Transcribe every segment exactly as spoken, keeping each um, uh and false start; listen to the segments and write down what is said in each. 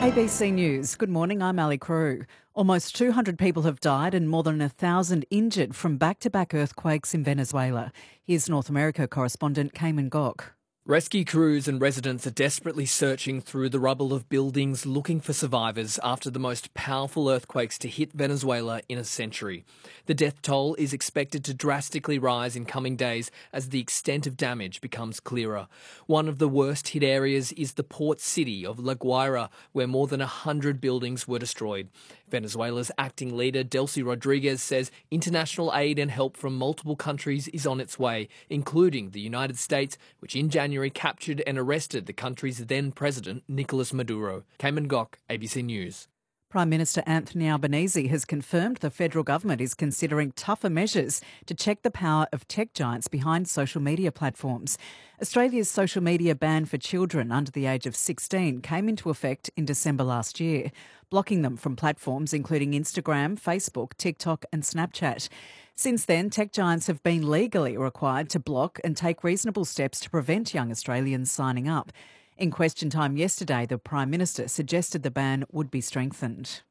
A B C News. Good morning, I'm Ali Crew. Almost two hundred people have died and more than one thousand injured from back-to-back earthquakes in Venezuela. Here's North America correspondent Cayman Gok. Rescue crews and residents are desperately searching through the rubble of buildings looking for survivors after the most powerful earthquakes to hit Venezuela in a century. The death toll is expected to drastically rise in coming days as the extent of damage becomes clearer. One of the worst hit areas is the port city of La Guaira, where more than one hundred buildings were destroyed. Venezuela's acting leader, Delcy Rodriguez, says international aid and help from multiple countries is on its way, including the United States, which in January captured and arrested the country's then president, Nicolas Maduro. Cayman Gok, A B C News. Prime Minister Anthony Albanese has confirmed the federal government is considering tougher measures to check the power of tech giants behind social media platforms. Australia's social media ban for children under the age of sixteen came into effect in December last year, blocking them from platforms including Instagram, Facebook, TikTok and Snapchat. Since then, tech giants have been legally required to block and take reasonable steps to prevent young Australians signing up. In question time yesterday, the Prime Minister suggested the ban would be strengthened.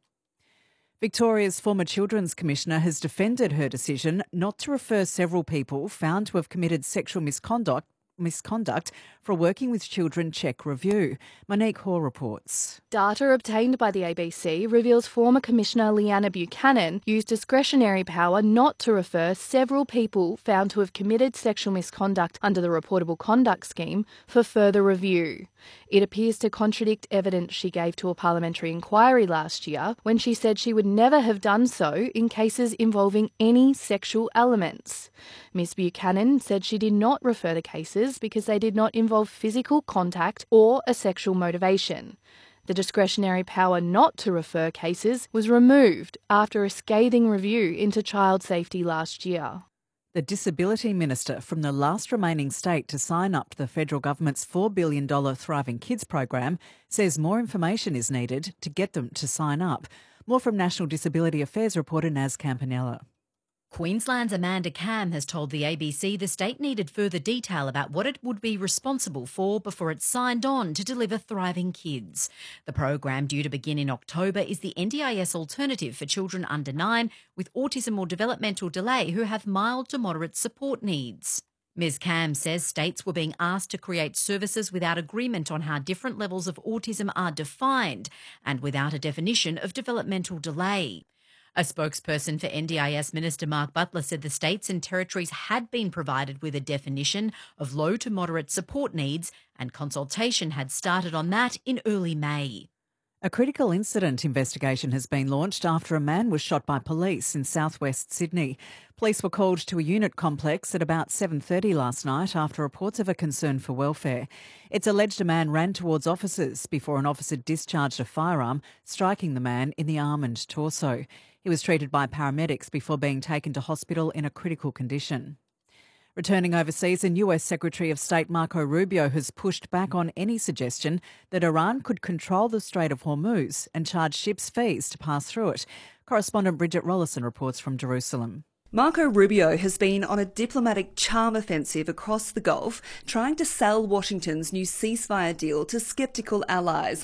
Victoria's former Children's Commissioner has defended her decision not to refer several people found to have committed sexual misconduct misconduct for a Working with Children check review. Monique Hoare reports. Data obtained by the A B C reveals former Commissioner Leanna Buchanan used discretionary power not to refer several people found to have committed sexual misconduct under the Reportable Conduct Scheme for further review. It appears to contradict evidence she gave to a parliamentary inquiry last year when she said she would never have done so in cases involving any sexual elements. Miz Buchanan said she did not refer to cases because they did not involve physical contact or a sexual motivation. The discretionary power not to refer cases was removed after a scathing review into child safety last year. The Disability Minister from the last remaining state to sign up to the federal government's four billion dollars Thriving Kids program says more information is needed to get them to sign up. More from National Disability Affairs reporter Naz Campanella. Queensland's Amanda Cam has told the A B C the state needed further detail about what it would be responsible for before it signed on to deliver Thriving Kids. The program, due to begin in October, is the N D I S alternative for children under nine with autism or developmental delay who have mild to moderate support needs. Miz Cam says states were being asked to create services without agreement on how different levels of autism are defined and without a definition of developmental delay. A spokesperson for N D I S Minister Mark Butler said the states and territories had been provided with a definition of low to moderate support needs and consultation had started on that in early May. A critical incident investigation has been launched after a man was shot by police in southwest Sydney. Police were called to a unit complex at about seven thirty last night after reports of a concern for welfare. It's alleged a man ran towards officers before an officer discharged a firearm, striking the man in the arm and torso. He was treated by paramedics before being taken to hospital in a critical condition. Returning overseas, and U S Secretary of State Marco Rubio has pushed back on any suggestion that Iran could control the Strait of Hormuz and charge ships fees to pass through it. Correspondent Bridget Rollison reports from Jerusalem. Marco Rubio has been on a diplomatic charm offensive across the Gulf, trying to sell Washington's new ceasefire deal to sceptical allies